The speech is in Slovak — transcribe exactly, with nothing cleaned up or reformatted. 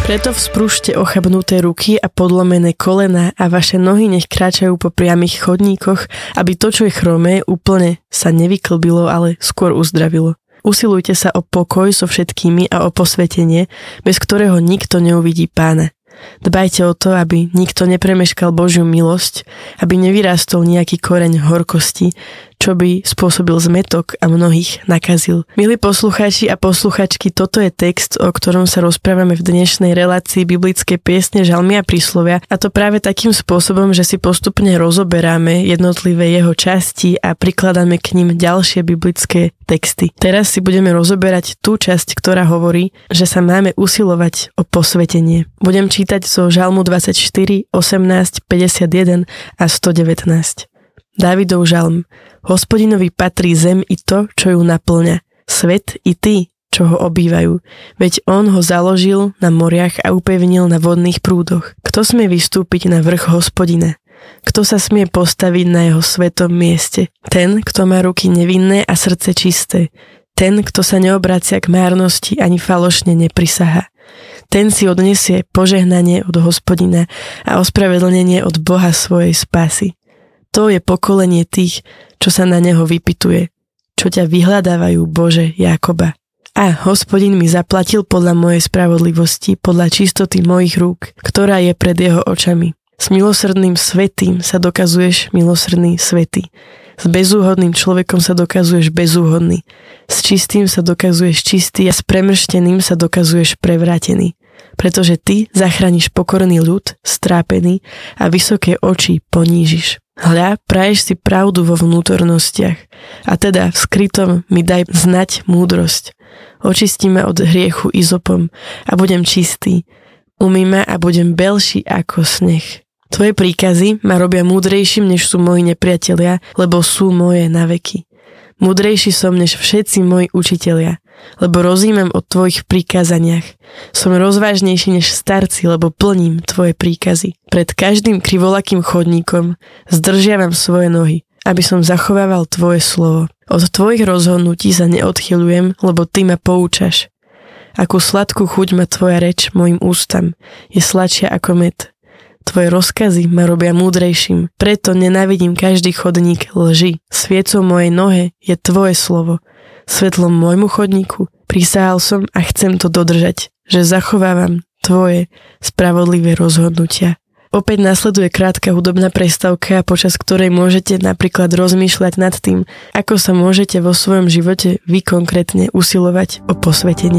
Preto vzprúžte ochabnuté ruky a podlomené kolená a vaše nohy nech kráčajú po priamych chodníkoch, aby to, čo je chromé, úplne sa nevyklbilo, ale skôr uzdravilo. Usilujte sa o pokoj so všetkými a o posvetenie, bez ktorého nikto neuvidí Pána. Dbajte o to, aby nikto nepremeškal Božiu milosť, aby nevyrástol nejaký koreň horkosti, čo by spôsobil zmätok a mnohých nakazil. Milí poslucháči a posluchačky, toto je text, o ktorom sa rozprávame v dnešnej relácii biblické piesne, žalmy a príslovia, a to práve takým spôsobom, že si postupne rozoberáme jednotlivé jeho časti a prikladáme k ním ďalšie biblické texty. Teraz si budeme rozoberať tú časť, ktorá hovorí, že sa máme usilovať o posvetenie. Budem čítať zo žalmu dvadsaťštyri, osemnásť, päťdesiatjeden a stodevätnásť. Dávidov žalm. Hospodinovi patrí zem i to, čo ju naplňa. Svet i tí, čo ho obývajú. Veď on ho založil na moriach a upevnil na vodných prúdoch. Kto smie vystúpiť na vrch Hospodina? Kto sa smie postaviť na jeho svetom mieste? Ten, kto má ruky nevinné a srdce čisté. Ten, kto sa neobracia k márnosti ani falošne neprisahá. Ten si odnesie požehnanie od Hospodina a ospravedlnenie od Boha svojej spásy. To je pokolenie tých, čo sa na neho vypytuje, čo ťa vyhľadávajú, Bože Jákoba. A Hospodin mi zaplatil podľa mojej spravodlivosti, podľa čistoty mojich rúk, ktorá je pred jeho očami. S milosrdným svätým sa dokazuješ milosrdný svätý. S bezúhodným človekom sa dokazuješ bezúhodný. S čistým sa dokazuješ čistý a s premršteným sa dokazuješ prevrátený. Pretože ty zachrániš pokorný ľud, strápený, a vysoké oči ponížiš. Hľa, praješ si pravdu vo vnútornostiach, a teda v skrytom mi daj znať múdrosť. Očistí ma od hriechu izopom a budem čistý. Umyj ma a budem belší ako sneh. Tvoje príkazy ma robia múdrejším, než sú moji nepriatelia, lebo sú moje na veky. Múdrejší som než všetci moji učitelia, lebo rozímam o tvojich prikázaniach. Som rozvážnejší než starci, lebo plním tvoje príkazy. Pred každým krivolakým chodníkom zdržiavam svoje nohy, aby som zachovával tvoje slovo. Od tvojich rozhodnutí sa neodchyľujem, lebo ty ma poučaš. Akú sladkú chuť má tvoja reč mojim ústam, je sladšia ako med. Tvoje rozkazy ma robia múdrejším, preto nenávidím každý chodník lži. Sviecou mojej nohe je tvoje slovo. Svetlom môjmu chodníku prisahal som a chcem to dodržať, že zachovávam tvoje spravodlivé rozhodnutia. Opäť nasleduje krátka hudobná prestávka, počas ktorej môžete napríklad rozmýšľať nad tým, ako sa môžete vo svojom živote vy konkrétne usilovať o posvetenie.